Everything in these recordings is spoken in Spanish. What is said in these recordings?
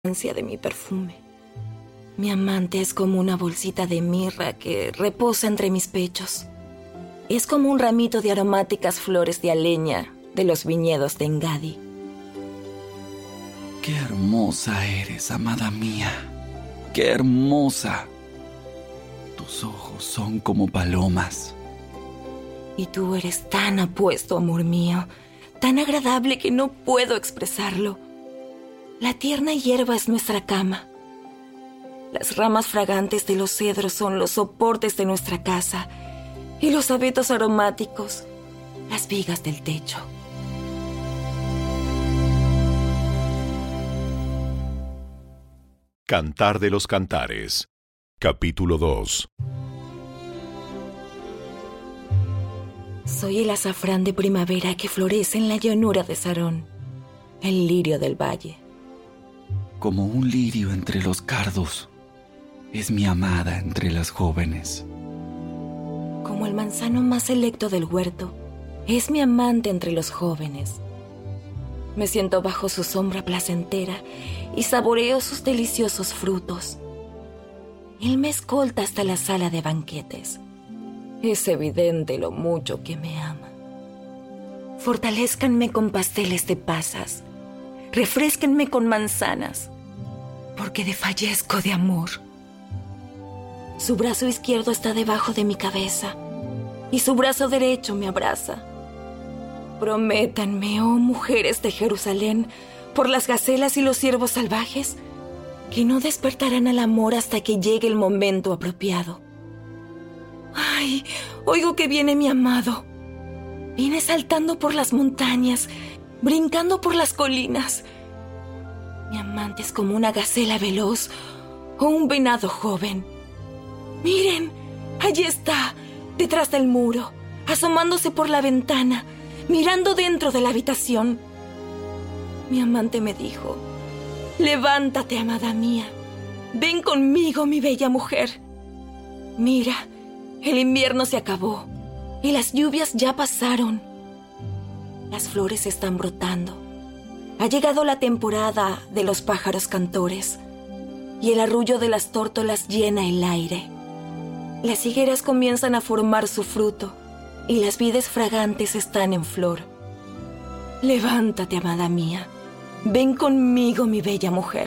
de mi perfume. Mi amante es como una bolsita de mirra que reposa entre mis pechos. Es como un ramito de aromáticas flores de aleña de los viñedos de Engaddi. ¡Qué hermosa eres, amada mía! ¡Qué hermosa! Tus ojos son como palomas. Y tú eres tan apuesto, amor mío, tan agradable que no puedo expresarlo. La tierna hierba es nuestra cama. Las ramas fragantes de los cedros son los soportes de nuestra casa y los abetos aromáticos, las vigas del techo. Cantar de los Cantares, capítulo 2. Soy el azafrán de primavera que florece en la llanura de Sarón, el lirio del valle. Como un lirio entre los cardos, es mi amada entre las jóvenes. Como el manzano más selecto del huerto, es mi amante entre los jóvenes. Me siento bajo su sombra placentera y saboreo sus deliciosos frutos. Él me escolta hasta la sala de banquetes. Es evidente lo mucho que me ama. Fortalézcanme con pasteles de pasas. Refrésquenme con manzanas, porque desfallezco de amor. Su brazo izquierdo está debajo de mi cabeza y su brazo derecho me abraza. Prométanme, oh mujeres de Jerusalén, por las gacelas y los ciervos salvajes, que no despertarán al amor hasta que llegue el momento apropiado. ¡Ay! Oigo que viene mi amado. Viene saltando por las montañas, brincando por las colinas. Mi amante es como una gacela veloz o un venado joven. ¡Miren! Allí está, detrás del muro, asomándose por la ventana, mirando dentro de la habitación. Mi amante me dijo: «Levántate, amada mía. Ven conmigo, mi bella mujer. Mira, el invierno se acabó y las lluvias ya pasaron. Las flores están brotando. Ha llegado la temporada de los pájaros cantores y el arrullo de las tórtolas llena el aire. Las higueras comienzan a formar su fruto y las vides fragantes están en flor. Levántate, amada mía. Ven conmigo, mi bella mujer».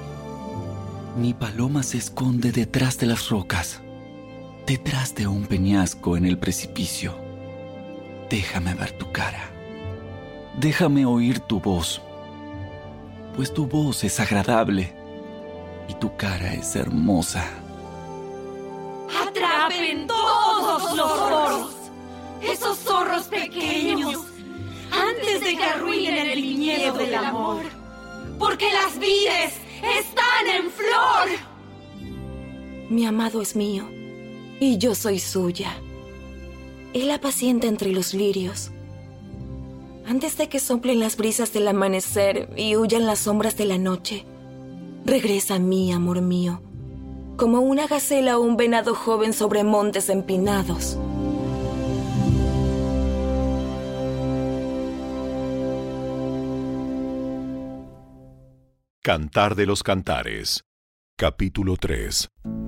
Mi paloma se esconde detrás de las rocas, detrás de un peñasco en el precipicio. Déjame ver tu cara. Déjame oír tu voz, pues tu voz es agradable y tu cara es hermosa. ¡Atrapen todos los zorros! ¡Esos zorros pequeños! Antes de que arruinen el viñedo del amor, porque las vides están en flor. Mi amado es mío y yo soy suya. Él apacienta entre los lirios. Antes de que soplen las brisas del amanecer y huyan las sombras de la noche, regresa a mí, amor mío, como una gacela o un venado joven sobre montes empinados. Cantar de los Cantares, capítulo 3.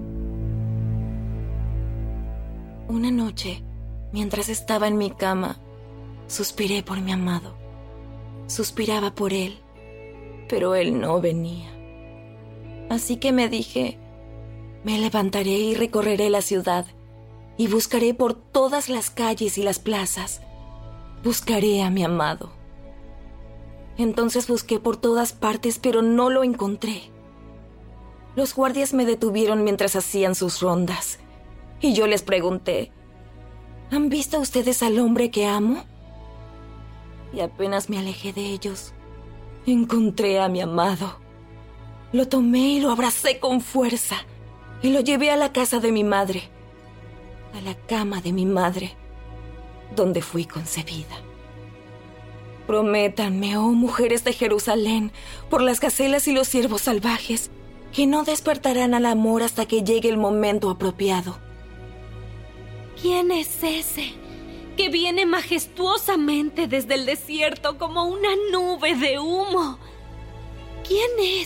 Una noche, mientras estaba en mi cama, suspiré por mi amado. Suspiraba por él, pero él no venía. Así que me dije: me levantaré y recorreré la ciudad, y buscaré por todas las calles y las plazas. Buscaré a mi amado. Entonces busqué por todas partes, pero no lo encontré. Los guardias me detuvieron mientras hacían sus rondas, y yo les pregunté: ¿han visto ustedes al hombre que amo? Y apenas me alejé de ellos, encontré a mi amado. Lo tomé y lo abracé con fuerza, y lo llevé a la casa de mi madre, a la cama de mi madre, donde fui concebida. Prométanme, oh mujeres de Jerusalén, por las gacelas y los ciervos salvajes, que no despertarán al amor hasta que llegue el momento apropiado. ¿Quién es ese que viene majestuosamente desde el desierto como una nube de humo? ¿Quién es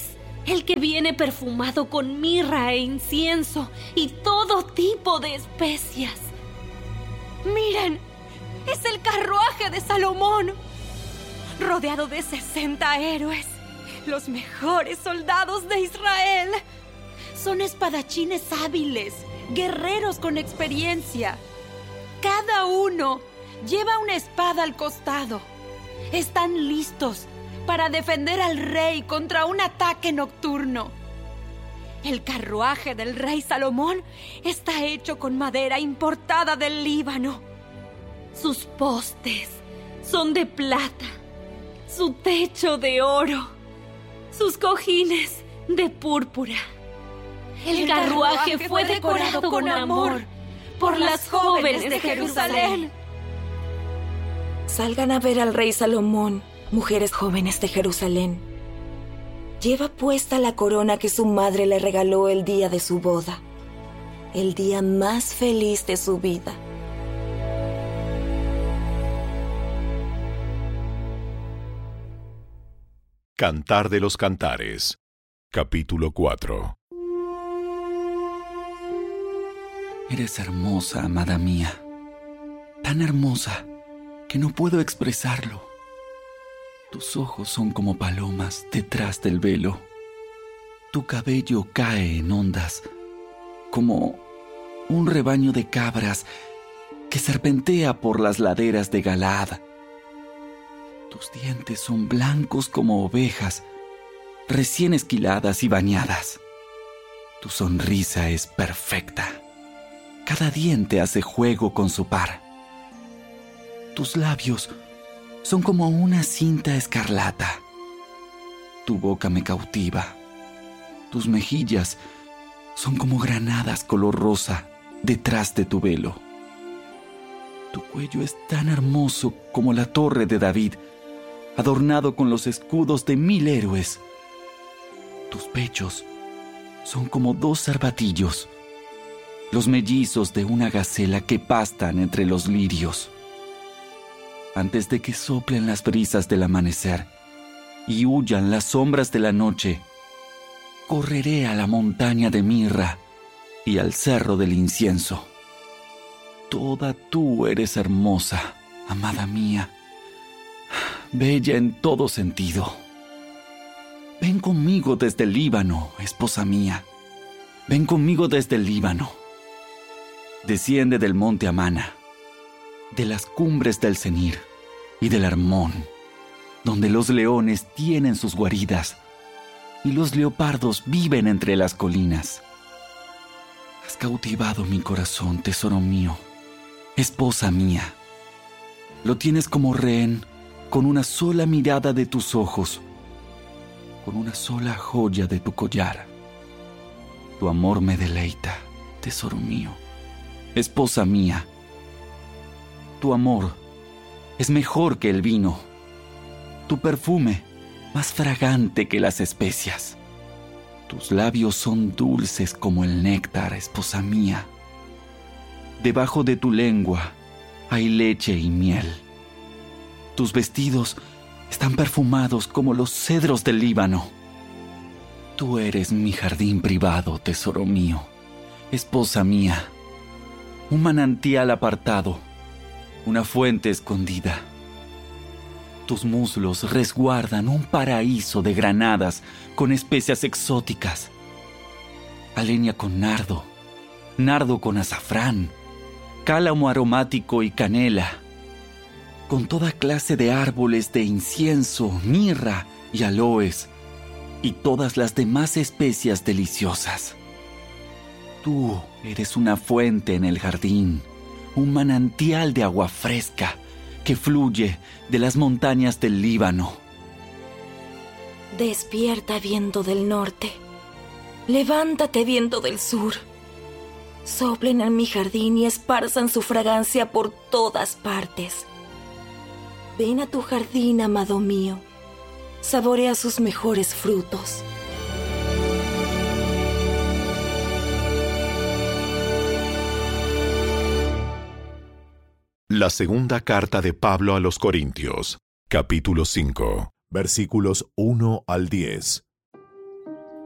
el que viene perfumado con mirra e incienso y todo tipo de especias. ¡Miren! ¡Es el carruaje de Salomón! Rodeado de 60 héroes, los mejores soldados de Israel. Son espadachines hábiles, guerreros con experiencia. Cada uno lleva una espada al costado. Están listos para defender al rey contra un ataque nocturno. El carruaje del rey Salomón está hecho con madera importada del Líbano. Sus postes son de plata, su techo de oro, sus cojines de púrpura. El carruaje fue decorado con amor por las jóvenes de Jerusalén. Salgan a ver al rey Salomón, mujeres jóvenes de Jerusalén. Lleva puesta la corona que su madre le regaló el día de su boda, el día más feliz de su vida. Cantar de los Cantares, capítulo 4. Eres hermosa, amada mía, tan hermosa que no puedo expresarlo. Tus ojos son como palomas detrás del velo. Tu cabello cae en ondas, como un rebaño de cabras que serpentea por las laderas de Galaad. Tus dientes son blancos como ovejas, recién esquiladas y bañadas. Tu sonrisa es perfecta. Cada diente hace juego con su par. Tus labios son como una cinta escarlata. Tu boca me cautiva. Tus mejillas son como granadas color rosa detrás de tu velo. Tu cuello es tan hermoso como la torre de David, adornado con los escudos de 1000 héroes. Tus pechos son como 2 cervatillos, los mellizos de una gacela que pastan entre los lirios. Antes de que soplen las brisas del amanecer y huyan las sombras de la noche, correré a la montaña de mirra y al cerro del incienso. Toda tú eres hermosa, amada mía, bella en todo sentido. Ven conmigo desde el Líbano, esposa mía. Ven conmigo desde el Líbano. Desciende del monte Amana, de las cumbres del Senir y del Hermón, donde los leones tienen sus guaridas y los leopardos viven entre las colinas. Has cautivado mi corazón, tesoro mío, esposa mía. Lo tienes como rehén con una sola mirada de tus ojos, con una sola joya de tu collar. Tu amor me deleita, tesoro mío, esposa mía. Tu amor es mejor que el vino, tu perfume más fragante que las especias. Tus labios son dulces como el néctar, esposa mía. Debajo de tu lengua hay leche y miel. Tus vestidos están perfumados como los cedros del Líbano. Tú eres mi jardín privado, tesoro mío, esposa mía. Un manantial apartado, una fuente escondida. Tus muslos resguardan un paraíso de granadas con especias exóticas. Alenia con nardo, nardo con azafrán, cálamo aromático y canela, con toda clase de árboles de incienso, mirra y aloes, y todas las demás especias deliciosas. Tú eres una fuente en el jardín, un manantial de agua fresca que fluye de las montañas del Líbano. Despierta, viento del norte. Levántate, viento del sur. Soplen en mi jardín y esparzan su fragancia por todas partes. Ven a tu jardín, amado mío. Saborea sus mejores frutos. La segunda carta de Pablo a los Corintios, capítulo 5, versículos 1 al 10.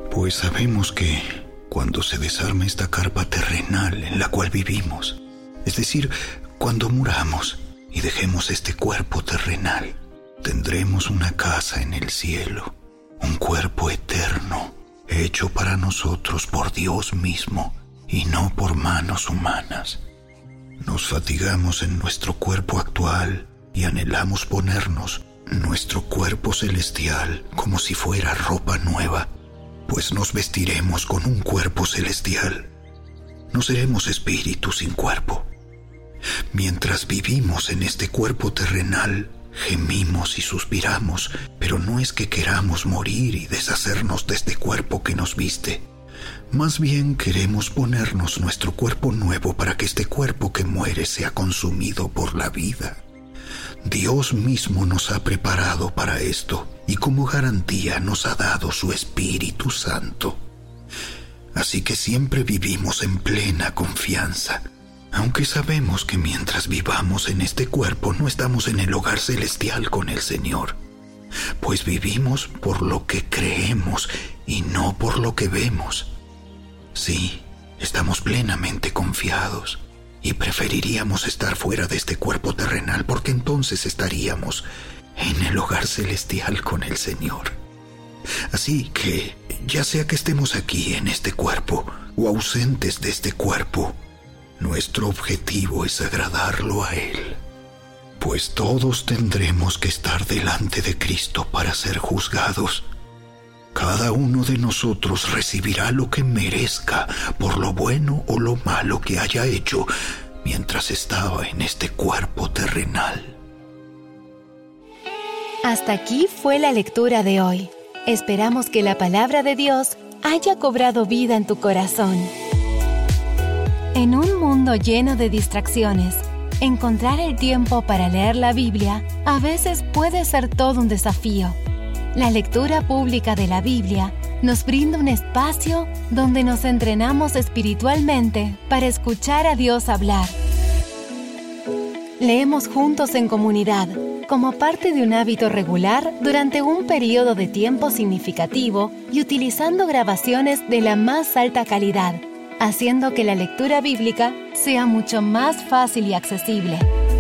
Pues sabemos que cuando se desarme esta carpa terrenal en la cual vivimos, es decir, cuando muramos y dejemos este cuerpo terrenal, tendremos una casa en el cielo, un cuerpo eterno, hecho para nosotros por Dios mismo y no por manos humanas. Nos fatigamos en nuestro cuerpo actual y anhelamos ponernos nuestro cuerpo celestial como si fuera ropa nueva, pues nos vestiremos con un cuerpo celestial. No seremos espíritus sin cuerpo. Mientras vivimos en este cuerpo terrenal, gemimos y suspiramos, pero no es que queramos morir y deshacernos de este cuerpo que nos viste. Más bien queremos ponernos nuestro cuerpo nuevo para que este cuerpo que muere sea consumido por la vida. Dios mismo nos ha preparado para esto y como garantía nos ha dado su Espíritu Santo. Así que siempre vivimos en plena confianza, aunque sabemos que mientras vivamos en este cuerpo no estamos en el hogar celestial con el Señor, pues vivimos por lo que creemos y no por lo que vemos. Sí, estamos plenamente confiados y preferiríamos estar fuera de este cuerpo terrenal porque entonces estaríamos en el hogar celestial con el Señor. Así que, ya sea que estemos aquí en este cuerpo o ausentes de este cuerpo, nuestro objetivo es agradarlo a Él, pues todos tendremos que estar delante de Cristo para ser juzgados. Cada uno de nosotros recibirá lo que merezca por lo bueno o lo malo que haya hecho mientras estaba en este cuerpo terrenal. Hasta aquí fue la lectura de hoy. Esperamos que la palabra de Dios haya cobrado vida en tu corazón. En un mundo lleno de distracciones, encontrar el tiempo para leer la Biblia a veces puede ser todo un desafío. La lectura pública de la Biblia nos brinda un espacio donde nos entrenamos espiritualmente para escuchar a Dios hablar. Leemos juntos en comunidad, como parte de un hábito regular durante un periodo de tiempo significativo y utilizando grabaciones de la más alta calidad, haciendo que la lectura bíblica sea mucho más fácil y accesible.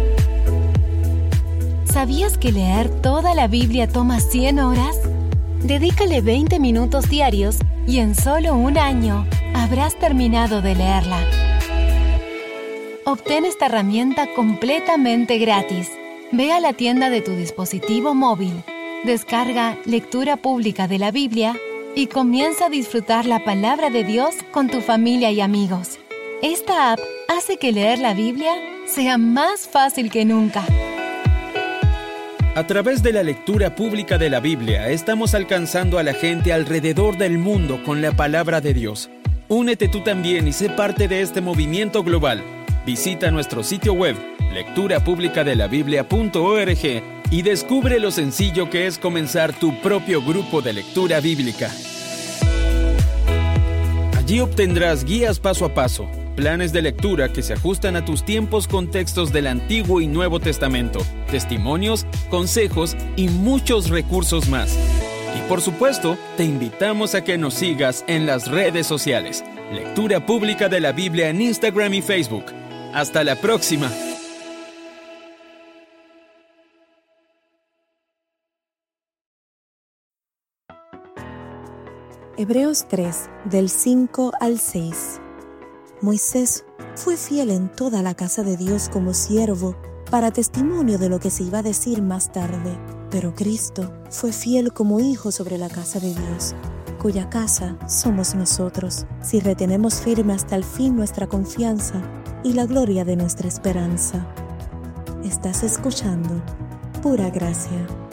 ¿Sabías que leer toda la Biblia toma 100 horas? Dedícale 20 minutos diarios y en solo un año habrás terminado de leerla. Obtén esta herramienta completamente gratis. Ve a la tienda de tu dispositivo móvil, descarga Lectura Pública de la Biblia y comienza a disfrutar la palabra de Dios con tu familia y amigos. Esta app hace que leer la Biblia sea más fácil que nunca. A través de la lectura pública de la Biblia, estamos alcanzando a la gente alrededor del mundo con la palabra de Dios. Únete tú también y sé parte de este movimiento global. Visita nuestro sitio web, lecturapublicadelabiblia.org, y descubre lo sencillo que es comenzar tu propio grupo de lectura bíblica. Allí obtendrás guías paso a paso, planes de lectura que se ajustan a tus tiempos con textos del Antiguo y Nuevo Testamento, testimonios, consejos y muchos recursos más. Y por supuesto, te invitamos a que nos sigas en las redes sociales. Lectura Pública de la Biblia en Instagram y Facebook. ¡Hasta la próxima! Hebreos 3, del 5 al 6. Moisés fue fiel en toda la casa de Dios como siervo, para testimonio de lo que se iba a decir más tarde. Pero Cristo fue fiel como hijo sobre la casa de Dios, cuya casa somos nosotros, si retenemos firme hasta el fin nuestra confianza y la gloria de nuestra esperanza. Estás escuchando Pura Gracia.